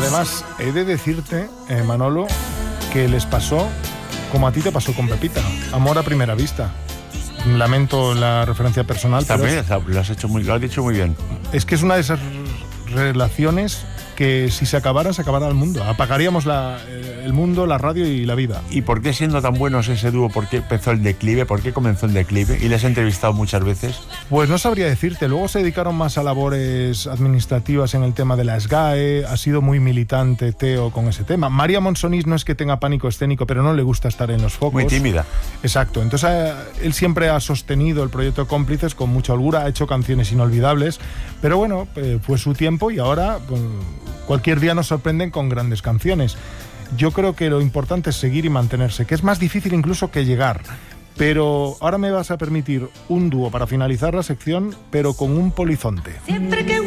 Además, he de decirte, Manolo, que les pasó como a ti te pasó con Pepita. Amor a primera vista. Lamento la referencia personal, también lo has dicho muy bien. Es que es una de esas relaciones que si se acabara el mundo. Apagaríamos el mundo, la radio y la vida. ¿Y por qué, siendo tan buenos ese dúo, por qué empezó el declive? ¿Por qué comenzó el declive? ¿Y les he entrevistado muchas veces? Pues no sabría decirte. Luego se dedicaron más a labores administrativas en el tema de la SGAE. Ha sido muy militante Teo con ese tema. María Monsonís no es que tenga pánico escénico, pero no le gusta estar en los focos. Muy tímida. Exacto. Entonces él siempre ha sostenido el proyecto Cómplices con mucha holgura, ha hecho canciones inolvidables, pero bueno, fue su tiempo y ahora pues, cualquier día nos sorprenden con grandes canciones. Yo creo que lo importante es seguir y mantenerse, que es más difícil incluso que llegar. Pero ahora me vas a permitir un dúo para finalizar la sección, pero con un polizonte. Siempre que